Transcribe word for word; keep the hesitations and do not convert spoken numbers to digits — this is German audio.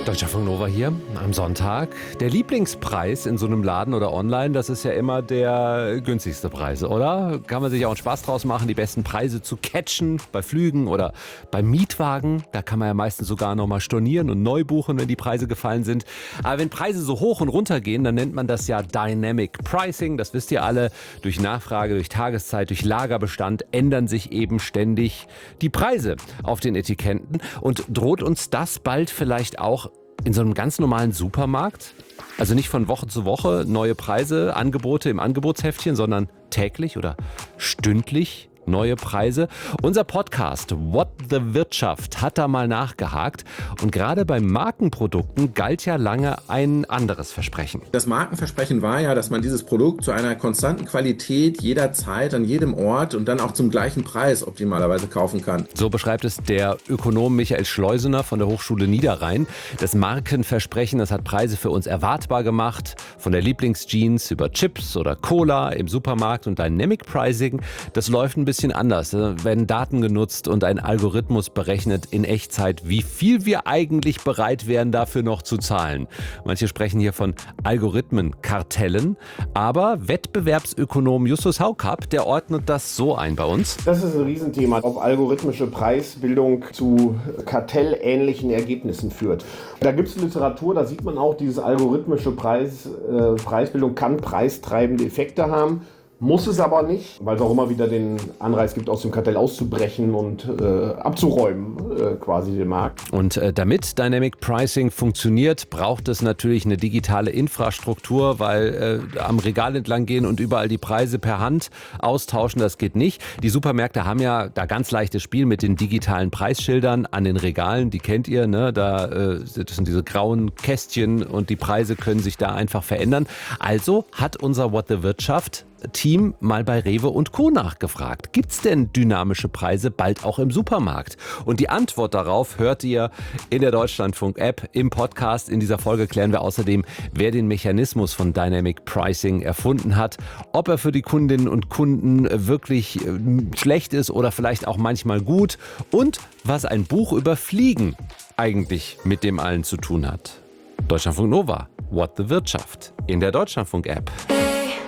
Deutschlandfunk Nova hier am Sonntag. Der Lieblingspreis in so einem Laden oder online, das ist ja immer der günstigste Preis, oder? Kann man sich auch einen Spaß draus machen, die besten Preise zu catchen bei Flügen oder beim Mietwagen. Da kann man ja meistens sogar nochmal stornieren und neu buchen, wenn die Preise gefallen sind. Aber wenn Preise so hoch und runter gehen, dann nennt man das ja Dynamic Pricing. Das wisst ihr alle. Durch Nachfrage, durch Tageszeit, durch Lagerbestand ändern sich eben ständig die Preise auf den Etiketten. Und droht uns das bald vielleicht auch in so einem ganz normalen Supermarkt? Also nicht von Woche zu Woche neue Preise, Angebote im Angebotsheftchen, sondern täglich oder stündlich neue Preise. Unser Podcast What the Wirtschaft hat da mal nachgehakt. Und gerade bei Markenprodukten galt ja lange ein anderes Versprechen. Das Markenversprechen war ja, dass man dieses Produkt zu einer konstanten Qualität jederzeit, an jedem Ort und dann auch zum gleichen Preis optimalerweise kaufen kann. So beschreibt es der Ökonom Michael Schleusener von der Hochschule Niederrhein. Das Markenversprechen, das hat Preise für uns erwartbar gemacht. Von der Lieblingsjeans über Chips oder Cola im Supermarkt und Dynamic Pricing. Das läuft ein bisschen bisschen anders. Da werden Daten genutzt und ein Algorithmus berechnet in Echtzeit, wie viel wir eigentlich bereit wären, dafür noch zu zahlen. Manche sprechen hier von Algorithmenkartellen, aber Wettbewerbsökonom Justus Haukapp, der ordnet das so ein bei uns. Das ist ein Riesenthema, ob algorithmische Preisbildung zu kartellähnlichen Ergebnissen führt. Da gibt es Literatur, da sieht man auch, diese algorithmische Preis, äh, Preisbildung kann preistreibende Effekte haben. Muss es aber nicht, weil es auch immer wieder den Anreiz gibt, aus dem Kartell auszubrechen und äh, abzuräumen, äh, quasi den Markt. Und äh, damit Dynamic Pricing funktioniert, braucht es natürlich eine digitale Infrastruktur, weil äh, am Regal entlang gehen und überall die Preise per Hand austauschen, das geht nicht. Die Supermärkte haben ja da ganz leichtes Spiel mit den digitalen Preisschildern an den Regalen, die kennt ihr, ne? Da äh, das sind diese grauen Kästchen und die Preise können sich da einfach verändern. Also hat unser What the Wirtschaft Team mal bei Rewe und Co. nachgefragt. Gibt's denn dynamische Preise bald auch im Supermarkt? Und die Antwort darauf hört ihr in der Deutschlandfunk-App, im Podcast. In dieser Folge klären wir außerdem, wer den Mechanismus von Dynamic Pricing erfunden hat, ob er für die Kundinnen und Kunden wirklich schlecht ist oder vielleicht auch manchmal gut und was ein Buch über Fliegen eigentlich mit dem allen zu tun hat. Deutschlandfunk Nova, What the Wirtschaft in der Deutschlandfunk-App.